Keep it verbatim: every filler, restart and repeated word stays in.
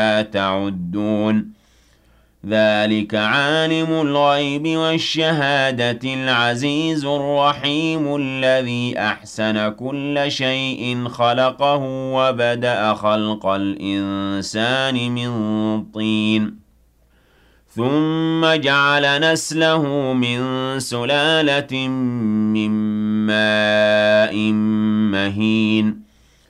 تعدون ذلك عالم الغيب والشهادة العزيز الرحيم الذي أحسن كل شيء خلقه وبدأ خلق الإنسان من طين ثم جعل نسله من سلالة من ماء مهين